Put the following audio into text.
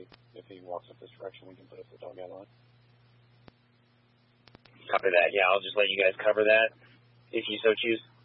if he walks up this direction, we can put up the dog out line. Copy that. Yeah, I'll just let you guys cover that if you so choose.